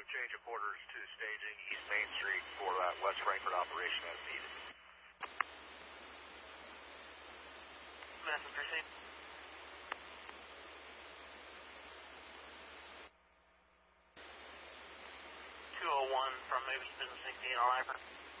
change of quarters to staging East Main Street for that West Frankfort operation as needed. Message received. 201 from Movies Business 16 on Iver.